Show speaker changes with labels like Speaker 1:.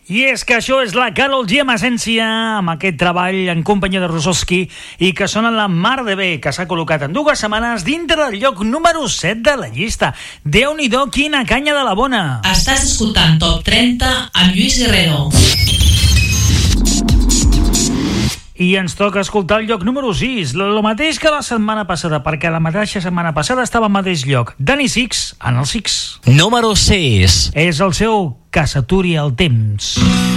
Speaker 1: I és que això és la Karol G amb essència, amb aquest treball en companyia de Rusowski, i que sona la mar de bé, que s'ha col·locat en 2 setmanes dintre del lloc número 7 de la llista. Déu-n'hi-do, quina canya de la bona!
Speaker 2: Estàs escoltant Top 30 amb Lluís Guerrero.
Speaker 1: I ens toca escoltar el lloc número 6, el mateix que la setmana passada, perquè la mateixa setmana passada estava al mateix lloc. Danny Six, en el 6.
Speaker 3: Número 6.
Speaker 1: És el seu Que s'aturi el temps.